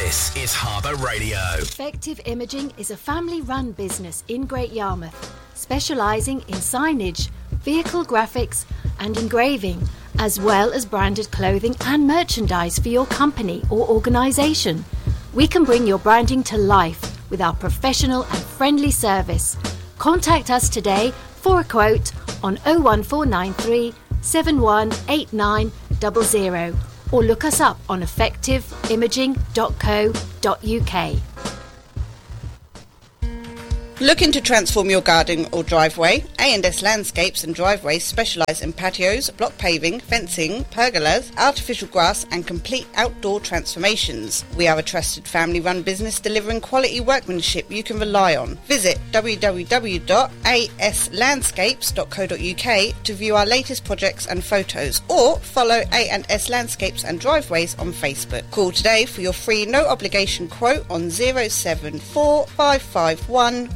This is Harbour Radio. Effective Imaging is a family-run business in Great Yarmouth, specialising in signage, vehicle graphics and engraving, as well as branded clothing and merchandise for your company or organisation. We can bring your branding to life with our professional and friendly service. Contact us today for a quote on 01493 718900 or look us up on effectiveimaging.co.uk. Looking to transform your garden or driveway? A&S Landscapes and Driveways specialise in patios, block paving, fencing, pergolas, artificial grass and complete outdoor transformations. We are a trusted family-run business delivering quality workmanship you can rely on. Visit www.aslandscapes.co.uk to view our latest projects and photos, or follow A&S Landscapes and Driveways on Facebook. Call today for your free no-obligation quote on 074 551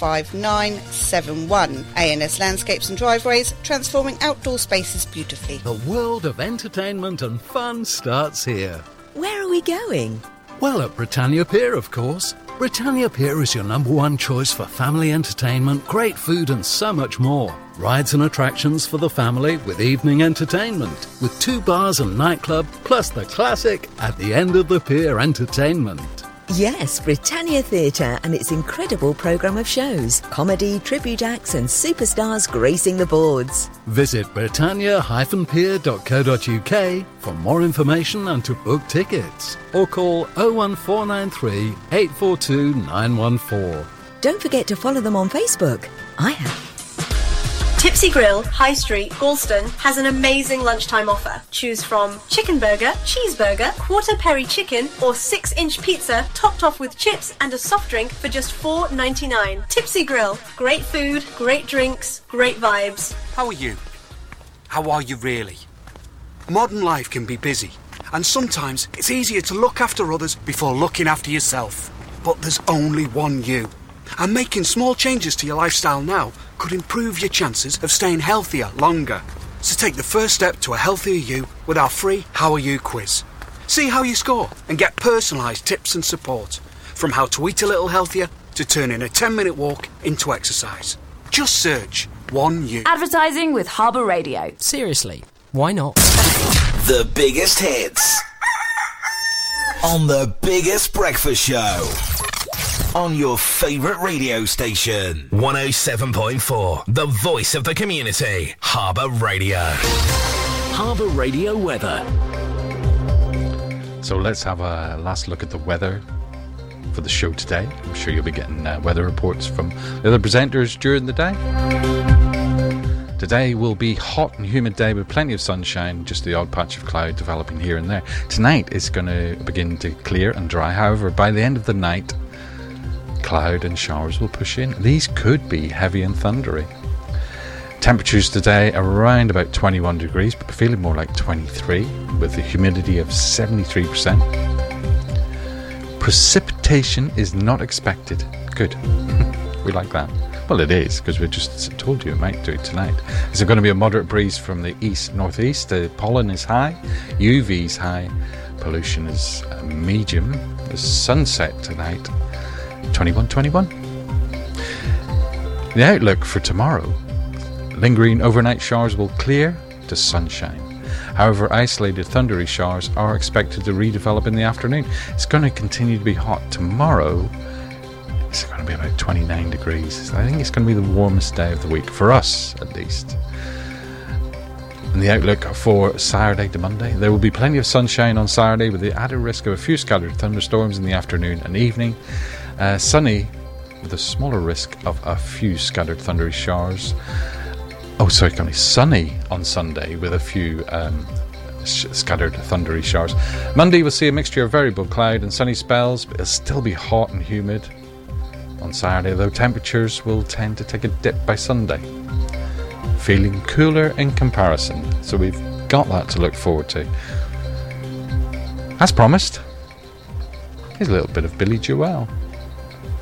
45971. A&S Landscapes and Driveways, transforming outdoor spaces beautifully. The world of entertainment and fun starts here. Where are we going? Well, at Britannia Pier, of course. Britannia Pier is your number one choice for family entertainment, great food and so much more. Rides and attractions for the family with evening entertainment, with 2 bars and nightclub, plus the classic at the end of the pier entertainment. Yes, Britannia Theatre and its incredible programme of shows, comedy, tribute acts and superstars gracing the boards. Visit britannia-pier.co.uk for more information and to book tickets, or call 01493 842 914. Don't forget to follow them on Facebook. I have. Tipsy Grill, High Street, Galston has an amazing lunchtime offer. Choose from chicken burger, cheeseburger, quarter peri chicken or 6-inch pizza topped off with chips and a soft drink for just $4.99. Tipsy Grill, great food, great drinks, great vibes. How are you? How are you really? Modern life can be busy, and sometimes it's easier to look after others before looking after yourself. But there's only one you. And making small changes to your lifestyle now could improve your chances of staying healthier longer. So take the first step to a healthier you with our free How Are You quiz. See how you score and get personalised tips and support, from how to eat a little healthier to turning a 10-minute walk into exercise. Just search One You. Advertising with Harbour Radio. Seriously, why not? The biggest hits on the biggest breakfast show. On your favourite radio station. 107.4, the voice of the community. Harbour Radio. Harbour Radio weather. So let's have a last look at the weather for the show today. I'm sure you'll be getting weather reports from the other presenters during the day. Today will be hot and humid day with plenty of sunshine, just the odd patch of cloud developing here and there. Tonight it's going to begin to clear and dry. However, by the end of the night, cloud and showers will push in. These could be heavy and thundery. Temperatures today around about 21 degrees, but feeling more like 23, with the humidity of 73%. Precipitation is not expected. Good. We like that. Well, it is, because we just told you it might do it tonight. There's going to be a moderate breeze from the east-northeast. The pollen is high, UV is high, pollution is medium. The sunset tonight 21. The outlook for tomorrow: lingering overnight showers will clear to sunshine. However, isolated thundery showers are expected to redevelop in the afternoon. It's going to continue to be hot tomorrow. It's going to be about 29 degrees. I think it's going to be the warmest day of the week, for us at least. And the outlook for Saturday to Monday: there will be plenty of sunshine on Saturday, with the added risk of a few scattered thunderstorms in the afternoon and evening. Sunny, with a smaller risk of a few scattered thundery showers. Sunny on Sunday with a few scattered thundery showers. Monday we'll see a mixture of variable cloud and sunny spells, but it'll still be hot and humid. On Saturday, though, temperatures will tend to take a dip by Sunday, feeling cooler in comparison. So we've got that to look forward to. As promised, here's a little bit of Billy Joel.